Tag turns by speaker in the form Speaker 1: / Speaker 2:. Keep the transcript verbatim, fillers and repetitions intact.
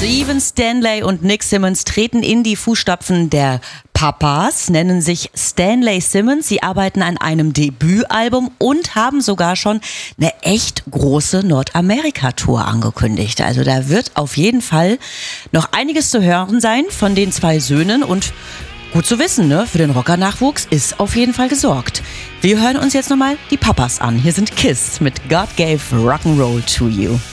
Speaker 1: Also Evan Stanley und Nick Simmons treten in die Fußstapfen der Papas, nennen sich Stanley Simmons. Sie arbeiten an einem Debütalbum und haben sogar schon eine echt große Nordamerika-Tour angekündigt. Also da wird auf jeden Fall noch einiges zu hören sein von den zwei Söhnen und gut zu wissen, ne? Für den Rocker-Nachwuchs ist auf jeden Fall gesorgt. Wir hören uns jetzt nochmal die Papas an. Hier sind Kiss mit God Gave Rock'n'Roll to You.